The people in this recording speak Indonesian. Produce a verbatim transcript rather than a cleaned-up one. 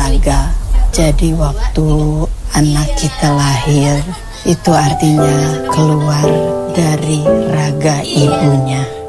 raga. Jadi waktu anak kita lahir, itu artinya keluar dari raga ibunya.